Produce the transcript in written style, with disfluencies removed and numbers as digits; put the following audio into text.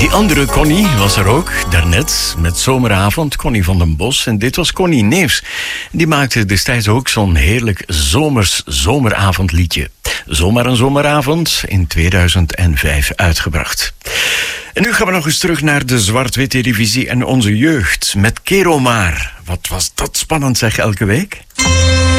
Die andere Connie was er ook, daarnet, met Zomeravond, Connie van den Bos. En dit was Connie Neefs. Die maakte destijds ook zo'n heerlijk zomeravondliedje. Zomaar een zomeravond, in 2005 uitgebracht. En nu gaan we nog eens terug naar de zwart-wit televisie en onze jeugd. Met Keromar. Wat was dat spannend zeg, elke week.